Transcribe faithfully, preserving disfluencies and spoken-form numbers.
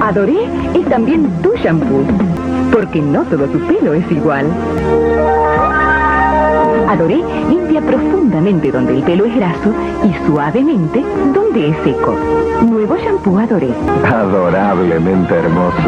Adoré es también tu shampoo, porque no todo tu pelo es igual. Adoré limpia profundamente donde el pelo es graso y suavemente donde es seco. Nuevo shampoo Adoré. Adorablemente hermoso.